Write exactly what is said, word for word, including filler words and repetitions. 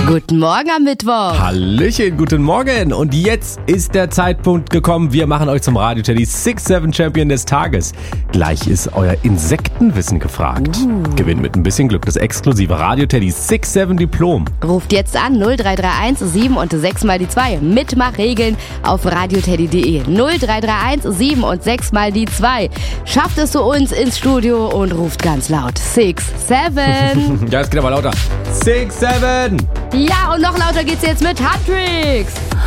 Guten Morgen am Mittwoch. Hallöchen, guten Morgen. Und jetzt ist der Zeitpunkt gekommen. Wir machen euch zum Radio Teddy sechs sieben Champion des Tages. Gleich ist euer Insektenwissen gefragt. Uh. Gewinnt mit ein bisschen Glück das exklusive Radio Teddy sechs sieben Diplom. Ruft jetzt an null drei drei eins sieben und sechs mal die zwei. Mitmachregeln auf radioteddy punkt de. null drei drei eins sieben und sechs mal die zwei. Schafft es zu uns ins Studio und ruft ganz laut sechs sieben. Ja, es geht aber lauter. sechs sieben. Ja, und noch lauter geht's jetzt mit Handtricks.